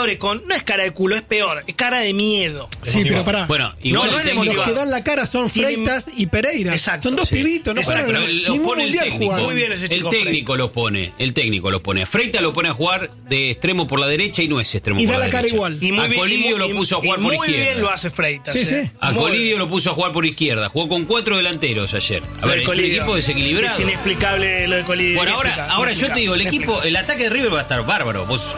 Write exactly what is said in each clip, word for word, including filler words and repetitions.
jugadores con, no es cara de culo, es peor, es cara de miedo. Sí, pero pará. Bueno, igual no, no el es técnico, Los que dan la cara son Freitas y Pereira. Exacto, son dos sí. pibitos, no Exacto, fueron pero los ningún pone el mundial técnico. jugaron. Muy bien ese El chico técnico los pone, el técnico los pone. Freitas lo pone a jugar de extremo por la derecha y no es extremo Y por da la, la cara derecha. igual. Y muy a bien, Colidio y muy- lo puso a jugar y por muy izquierda. bien lo hace Freitas. Sí, eh. sí. A Muy Colidio bien. lo puso a jugar por izquierda. Jugó con cuatro delanteros ayer. A ver, es un Colidio. equipo desequilibrado. Es inexplicable lo de Colidio. Bueno, ahora, Inexplicable, ahora yo te digo, el inexplicable. equipo, el ataque de River va a estar bárbaro. Vos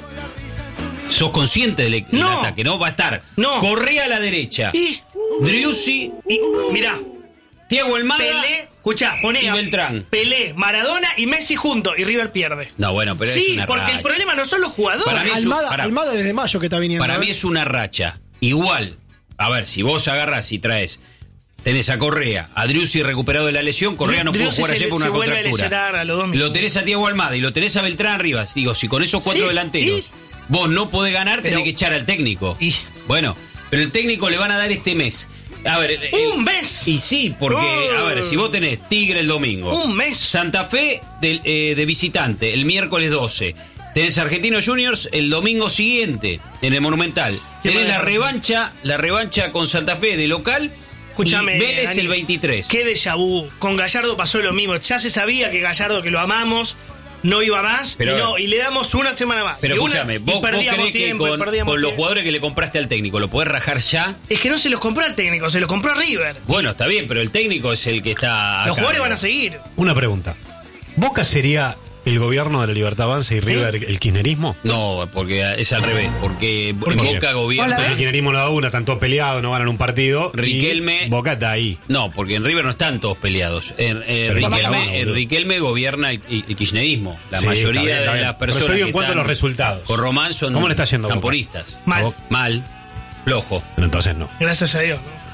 sos consciente del, del No. ataque, ¿no? Va a estar No. Correa a la derecha, Y, Driussi, y mirá, Thiago Almada. Pelé, escuchá, poné y a Beltrán. Pelé, Maradona y Messi juntos y River pierde. No, bueno, pero es Sí, una porque racha. el problema no son los jugadores. Para mí es un- Almada, para- Almada desde mayo que está viniendo. Para ¿eh? mí es una racha. Igual, a ver, si vos agarrás y traes, tenés a Correa, a Driussi recuperado de la lesión, Correa no pudo Driussi jugar se ayer le- por una se vuelve a contractura. lesionar a los dos minutos. Lo tenés a Thiago Almada y lo tenés a Beltrán arriba. Digo, si con esos cuatro Sí, delanteros y- vos no podés ganar, Pero- tenés que echar al técnico. Y- Bueno, pero el técnico le van a dar este mes. A ver, el- ¡Un mes! Y sí, porque, Oh. a ver, si vos tenés Tigre el domingo, Un mes. Santa Fe del, eh, de visitante el miércoles doce, tenés Argentinos Juniors el domingo siguiente en el Monumental, Qué tenés la manera. revancha, la revancha con Santa Fe de local. Escúchame, y Vélez Dani, el veintitrés. Qué déjà vu. Con Gallardo pasó lo mismo. Ya se sabía que Gallardo, que lo amamos, no iba más. Pero, y, no, y le damos una semana más. Pero Y una- escúchame, y vos, vos perdíamos creés que tiempo, y con, perdíamos con los tiempo. jugadores que le compraste al técnico lo podés rajar ya. Es que no se los compró al técnico, se los compró a River. Bueno, está bien, pero el técnico es el que está. Los acá. jugadores van a seguir. Una pregunta. ¿Boca sería el gobierno de la Libertad Avanza y River el kirchnerismo? No, porque es al revés. Porque en qué? Boca gobierna. Porque el kirchnerismo no da una, están todos peleados, no ganan un partido. y Riquelme- Boca está ahí. No, porque en River no están todos peleados. En, eh, Pero Riquelme, Boca no, en boludo. Riquelme gobierna el, el kirchnerismo. La Sí, mayoría está bien, está de bien. las Pero personas. yo digo que en cuanto a están los resultados. Con Román son ¿Cómo le está yendo a Boca? camporistas. Mal. Mal. Flojo. Pero entonces no. Gracias a Dios. ¿no?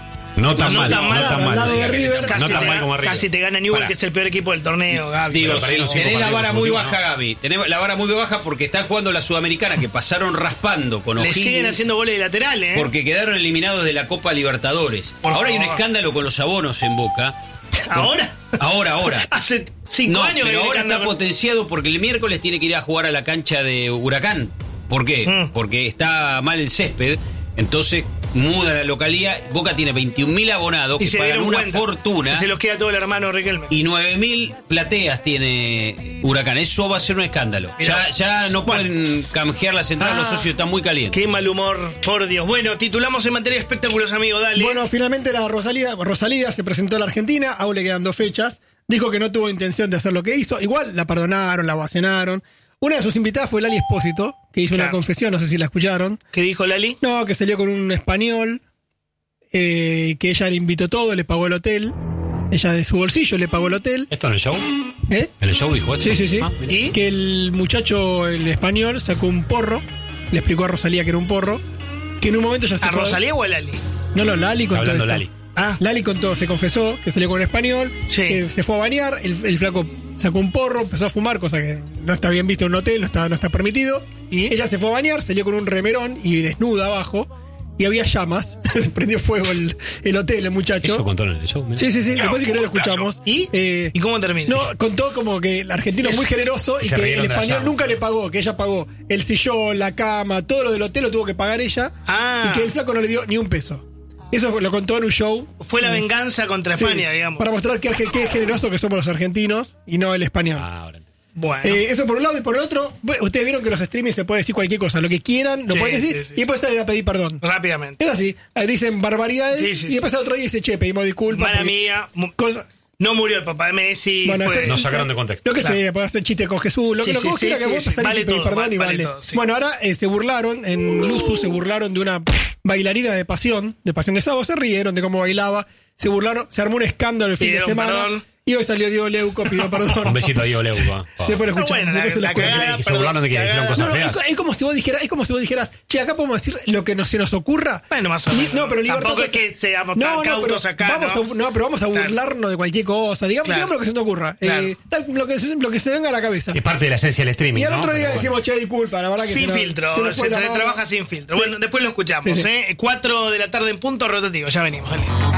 No tan No mal. tan mal, no tan al mal. lado de decía. River, Casi, no te, tan mal ga- como River. casi te gana Newell, Pará. que es el peor equipo del torneo, Gaby. Digo, Pero para ir sí, a los cinco tenés la partidos vara muy consecutivos, baja, ¿no? Gaby. Tenés la vara muy baja porque están jugando la Sudamericana, que pasaron raspando con Le O'Higgins. siguen haciendo goles de laterales, ¿eh? Porque quedaron eliminados de la Copa Libertadores. Por ahora hay un favor. escándalo con los abonos en Boca. ¿Ahora? Ahora, ahora. Hace cinco No, años. que pero viene ahora está cantando- potenciado porque el miércoles tiene que ir a jugar a la cancha de Huracán. ¿Por qué? Mm. Porque está mal el césped. Entonces muda la localidad. Boca tiene veintiún mil abonados Y que se pagan dieron una cuenta fortuna. que se los queda todo el hermano Riquelme. Y nueve mil plateas tiene Huracán. Eso va a ser un escándalo. Mirá. Ya, ya no Bueno. pueden canjear las entradas, Ah. los socios están muy calientes. Qué mal humor, por Dios. Bueno, titulamos en materia de espectáculos, amigo, dale. Bueno, finalmente la Rosalía, Rosalía se presentó a la Argentina, aún le quedan dos fechas. Dijo que no tuvo intención de hacer lo que hizo. Igual la perdonaron, la ovacionaron. Una de sus invitadas fue Lali Espósito, que hizo Claro. una confesión, no sé si la escucharon. ¿Qué dijo Lali? No, que salió con un español, eh, que ella le invitó todo, le pagó el hotel. Ella de su bolsillo le pagó el hotel. ¿Esto en el show? ¿Eh? ¿En el show dijo esto? Sí, sí, sí. Ah, mira. ¿Y? Que el muchacho, el español, sacó un porro. Le explicó a Rosalía que era un porro. Que en un momento ya se ¿A fue- Rosalía o a Lali? No, no, Lali Está contó hablando esto. Lali. Ah, Lali contó, se confesó que salió con un español, Sí. que se fue a bañar, el, el flaco sacó un porro, empezó a fumar, cosa que no está bien visto en un hotel, no está, no está permitido. ¿Y? Ella se fue a bañar, salió con un remerón y desnuda abajo, y había llamas, se prendió fuego el, el hotel, el muchacho. Eso contó en el show. mira. Sí, sí, sí, después si querés lo escuchamos. ¿Y? Eh, ¿Y cómo termina? no, contó como que el argentino es muy generoso y Se que rieron el de la español llama. nunca le pagó, que ella pagó el sillón, la cama, todo lo del hotel lo tuvo que pagar ella, Ah. y que el flaco no le dio ni un peso. Eso fue- lo contó en un show. Fue la venganza contra Sí, España, digamos. para mostrar que, arge- que es generoso que somos los argentinos y no el español. Ah, ahora entiendo. Bueno. Eh, eso por un lado, y por el otro, bueno, ustedes vieron que los streamings se puede decir cualquier cosa, lo que quieran, lo Sí, pueden decir, sí, sí, y después salen a pedir perdón. Rápidamente. Es así, eh, dicen barbaridades, Sí, sí, y después sí. al otro día dice, che, pedimos disculpas. Mala porque- mía. mu- cosa- No murió el papá de Messi. Bueno, fue- ese- Nos sacaron de contexto. Lo que Claro. sea, puede hacer chiste con Jesús, lo Sí, que lo sí, que vos sí, quieras, que sí, vos sí, salís vale y pedís todo, perdón y vale vale. todo, sí. Bueno, ahora eh, se burlaron, en Luzu se burlaron de una bailarina de Pasión, de Pasión de Sábado, se rieron de cómo bailaba, se burlaron, se armó un escándalo el fin de Pidieron semana, perdón. y hoy salió Diego Leuco, pidió perdón. Un besito a Diego Leuco. ah. Después lo Pero escuchamos, bueno, la- después se lo la escuchamos. cagada, Y se burlaron de que perdón, dijeron cagada. cosas No, no, feas. es, es como si vos dijeras, es como si vos dijeras, che, acá podemos decir lo que nos, se nos ocurra. Bueno, más o Li- menos. No, pero libertad Tampoco es total. que seamos no, tan no, pero cautos acá, vamos ¿no? A, no, pero vamos a Claro. burlarnos de cualquier cosa. Digamos, Claro. digamos lo que se nos ocurra. Claro. Eh, tal- lo, que, se- lo que se venga a la cabeza. Es parte de la esencia del streaming. Y al ¿no? otro día Pero decimos, che, disculpa, la verdad que Sin se nos- filtro, se nos se, fue la tra- mano. trabaja sin filtro. Sí. Bueno, después lo escuchamos, Sí, sí. ¿eh? cuatro de la tarde en punto, rotativo, ya venimos, dale.